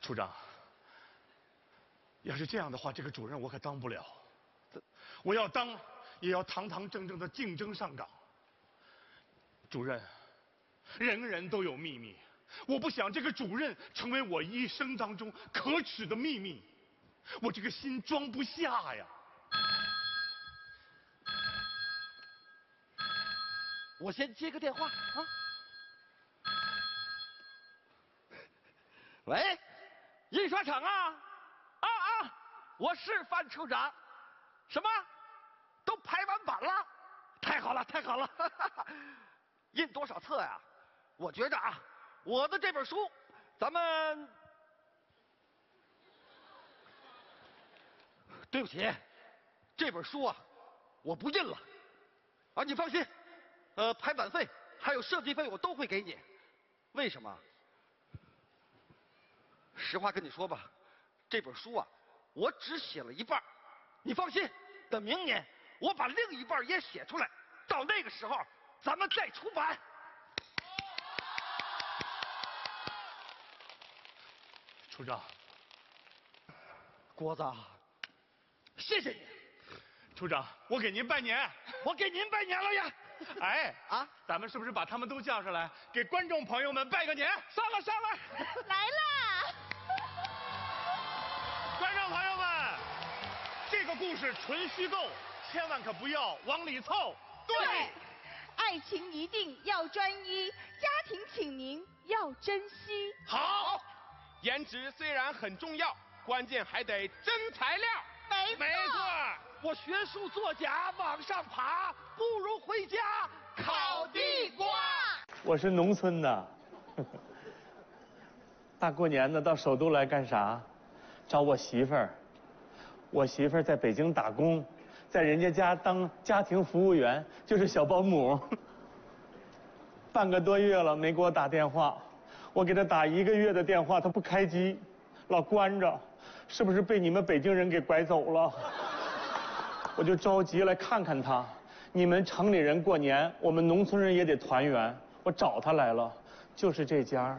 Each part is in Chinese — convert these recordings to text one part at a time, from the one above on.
处长，要是这样的话，这个主任我可当不了。我要当，也要堂堂正正的竞争上岗。主任，人人都有秘密，我不想这个主任成为我一生当中可耻的秘密，我这个心装不下呀。 我先接个电话啊。喂，印刷厂啊，我是范处长。什么？都排完版了？太好了，太好了！印多少册呀？我觉着啊，我的这本书，咱们……对不起，这本书啊，我不印了。啊，你放心，排版费还有设计费我都会给你。为什么？实话跟你说吧，这本书啊，我只写了一半。你放心，等明年我把另一半也写出来，到那个时候咱们再出版。 处长， 郭子，谢谢你。 处长，我给您拜年。 我给您拜年了呀！ 哎啊， 咱们是不是把他们都叫上来，给观众朋友们拜个年？ 上来！ 来啦！ 观众朋友们，这个故事纯虚构，千万可不要往里凑。 对，爱情一定要专一，家庭请您要珍惜。 好， 颜值虽然很重要，关键还得真材料。 没错。 我学术作假往上爬，不如回家烤地瓜。 我是农村的，大过年的到首都来干啥？找我媳妇儿。我媳妇儿在北京打工，在人家家当家庭服务员，就是小保姆。半个多月了没给我打电话，我给她打1个月的电话，她不开机，老关着，是不是被你们北京人给拐走了？我就着急来看看她。你们城里人过年，我们农村人也得团圆。我找她来了，就是这家。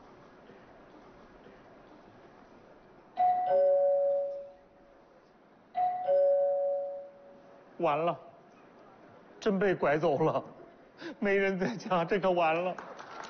完了，真被拐走了，没人在家，这可完了。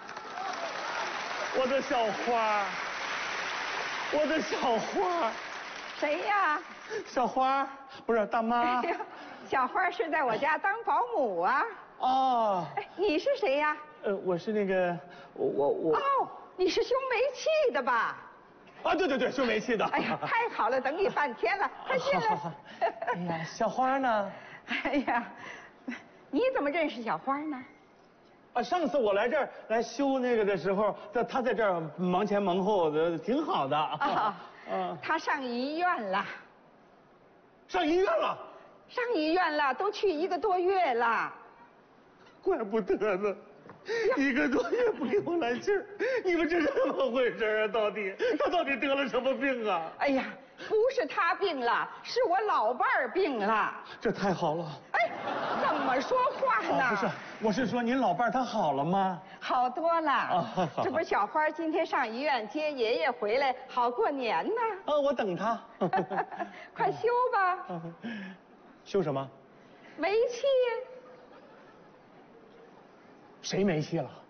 我的小花，我的小花。 谁呀？ 小花，不是大妈。 哎呀，小花是在我家当保姆啊。 哦。 哎，你是谁呀？ 我是那个，我。 哦，你是修煤气的吧？ 啊，对，修煤气的。 哎呀，太好了，等你半天了，快进来。 好。哎呀，小花呢？ 哎呀，你怎么认识小花呢？ 啊，上次我来这儿来修那个的时候，她在这儿忙前忙后的，挺好的。 她上医院了。 上医院了？ 上医院了，都去1个多月了。 怪不得呢，1个多月不给我来信儿，你们这是怎么回事啊？他到底得了什么病啊？ 哎呀，不是他病了，是我老伴儿病了。 这太好了。 哎，怎么说话呢？ 不是，我是说您老伴儿他好了吗？ 好多了。这不是小花今天上医院接爷爷回来，好过年呢。 我等他。 快修吧。 修什么？ 煤气。 谁煤气了？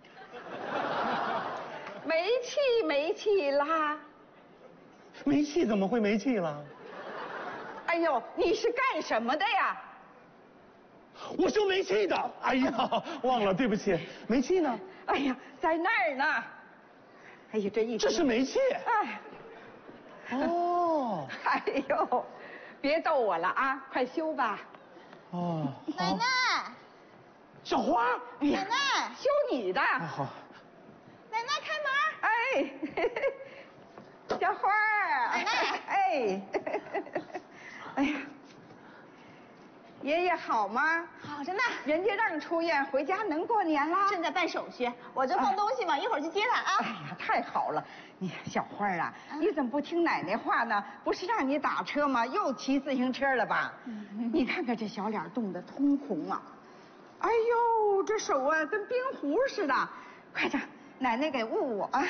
煤气啦。 煤气怎么会煤气了？ 哎呦，你是干什么的呀？ 我修煤气的。哎呀，忘了，对不起。煤气呢？ 哎呀，在那儿呢。哎呀，这是煤气。 哎。 哦。 哎呦，别逗我了啊，快修吧。 哦。 奶奶。 小花。 奶奶，修你的。 好。 奶奶开门。 哎，小花儿。 奶奶。 哎。哎呀，爷爷好吗？ 好着呢。 人家让出院回家能过年了。 正在办手续，我这放东西嘛，一会儿去接他啊。 哎呀，太好了！你小花啊，你怎么不听奶奶话呢？不是让你打车吗？又骑自行车了吧？你看看这小脸冻得通红啊！哎呦，这手啊跟冰壶似的，快点，奶奶给捂捂啊！